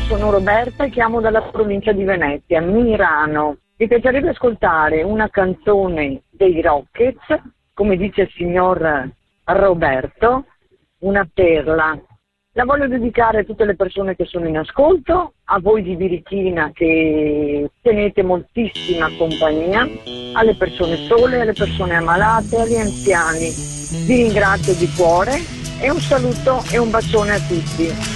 sono Roberta e chiamo dalla provincia di Venezia, Mirano. Mi piacerebbe ascoltare una canzone dei Rockets, come dice il signor Roberto, una perla. La voglio dedicare a tutte le persone che sono in ascolto, a voi di Birichina che tenete moltissima compagnia, alle persone sole, alle persone ammalate, agli anziani. Vi ringrazio di cuore e un saluto e un bacione a tutti.